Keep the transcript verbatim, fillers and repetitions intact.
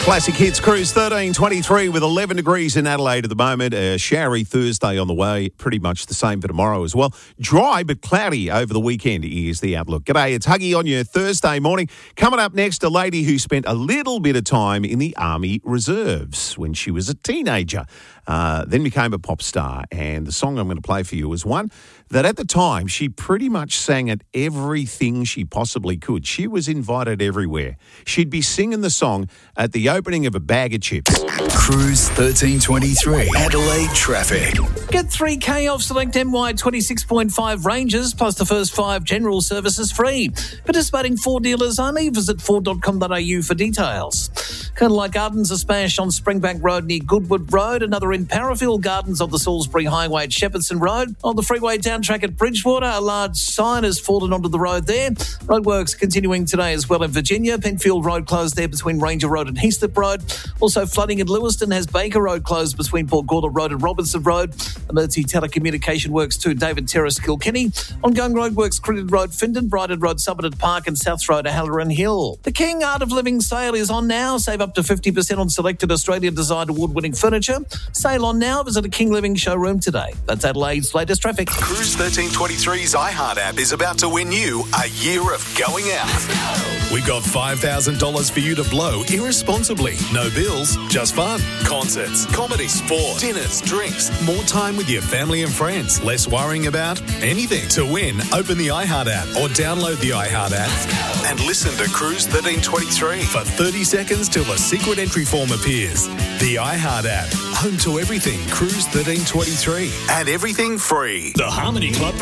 Classic Hits Cruise thirteen twenty-three with eleven degrees in Adelaide at the moment. A showery Thursday on the way. Pretty much the same for tomorrow as well. Dry but cloudy over the weekend is the outlook. G'day, it's Huggy on your Thursday morning. Coming up next, a lady who spent a little bit of time in the Army Reserves when she was a teenager. Uh, then became a pop star. And the song I'm going to play for you is one that at the time she pretty much sang at everything she possibly could. She was invited everywhere. She'd be singing the song at the opening of a bag of chips. Cruise thirteen twenty-three, Adelaide traffic. Get three K off select M Y twenty-six point five ranges, plus the first five general services free. Participating Ford dealers only. Visit ford dot com dot a u for details. Colonel Gardens, a smash on Springbank Road near Goodwood Road. Another in Parafield Gardens of the Salisbury Highway at Shepparton Road. On the freeway down track at Bridgewater, a large sign has fallen onto the road there. Roadworks continuing today as well in Virginia. Penfield Road closed there between Ranger Road and Heathslip Road. Also flooding in Lewiston has Baker Road closed between Port Gawler Road and Robinson Road. Emergency telecommunication works to David Terrace, Kilkenny. Ongoing roadworks, Crittenden Road, Findon, Brighton Road, Somerton Park and South Road, Halloran Hill. The King Art of Living sale is on now. Save up to fifty percent on selected Australian designed award-winning furniture. Sale on now. Visit a King Living showroom today. That's Adelaide's latest traffic. Cruise thirteen twenty-three's iHeart app is about to win you a year of going out. We got five thousand dollars for you to blow irresponsibly. No bills, just fun. Concerts, comedy, sport, dinners, drinks, more time with your family and friends. Less worrying about anything. To win, open the iHeart app or download the iHeart app and listen to Cruise thirteen twenty-three for thirty seconds till a secret entry form appears. The iHeart app, home to everything Cruise thirteen twenty-three and everything free. The Harmony Club